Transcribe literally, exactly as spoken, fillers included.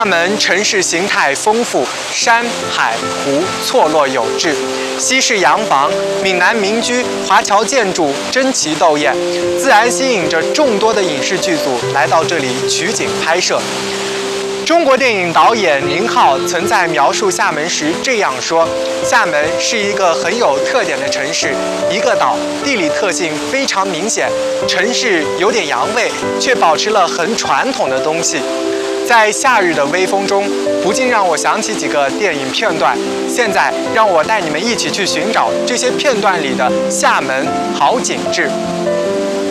厦门城市形态丰富，山海湖错落有致，西式洋房、闽南民居、华侨建筑争奇斗艳，自然吸引着众多的影视剧组来到这里取景拍摄。中国电影导演宁浩曾在描述厦门时这样说：“厦门是一个很有特点的城市，一个岛，地理特性非常明显，城市有点洋味，却保持了很传统的东西。”在夏日的微风中，不禁让我想起几个电影片段。现在，让我带你们一起去寻找这些片段里的厦门好景致。